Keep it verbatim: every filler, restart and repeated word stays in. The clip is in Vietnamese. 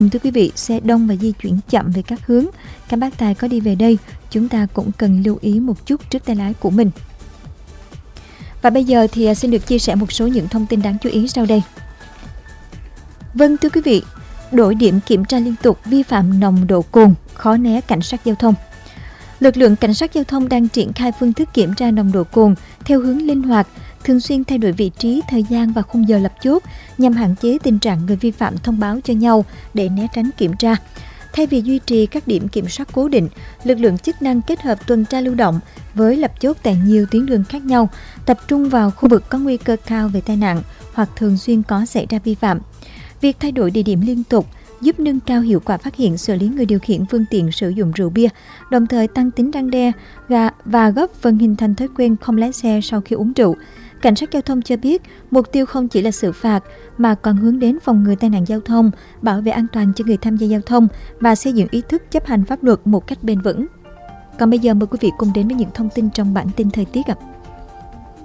Thưa quý vị, xe đông và di chuyển chậm về các hướng. Các bác tài có đi về đây, chúng ta cũng cần lưu ý một chút trước tay lái của mình. Và bây giờ thì xin được chia sẻ một số những thông tin đáng chú ý sau đây. Vâng thưa quý vị, đổi điểm kiểm tra liên tục vi phạm nồng độ cồn, khó né cảnh sát giao thông. Lực lượng cảnh sát giao thông đang triển khai phương thức kiểm tra nồng độ cồn theo hướng linh hoạt, thường xuyên thay đổi vị trí, thời gian và khung giờ lập chốt nhằm hạn chế tình trạng người vi phạm thông báo cho nhau để né tránh kiểm tra. Thay vì duy trì các điểm kiểm soát cố định, lực lượng chức năng kết hợp tuần tra lưu động với lập chốt tại nhiều tuyến đường khác nhau, tập trung vào khu vực có nguy cơ cao về tai nạn hoặc thường xuyên có xảy ra vi phạm. Việc thay đổi địa điểm liên tục giúp nâng cao hiệu quả phát hiện xử lý người điều khiển phương tiện sử dụng rượu bia, đồng thời tăng tính răn đe và góp phần hình thành thói quen không lái xe sau khi uống rượu. Cảnh sát giao thông cho biết, mục tiêu không chỉ là xử phạt mà còn hướng đến phòng ngừa tai nạn giao thông, bảo vệ an toàn cho người tham gia giao thông và xây dựng ý thức chấp hành pháp luật một cách bền vững. Còn bây giờ mời quý vị cùng đến với những thông tin trong bản tin thời tiết ạ.